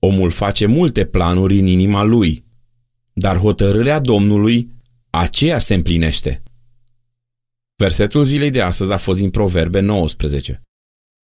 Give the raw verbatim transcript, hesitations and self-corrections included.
Omul face multe planuri în inima lui, dar hotărârea Domnului, aceea se împlinește. Versetul zilei de astăzi a fost din Proverbe nouăsprezece.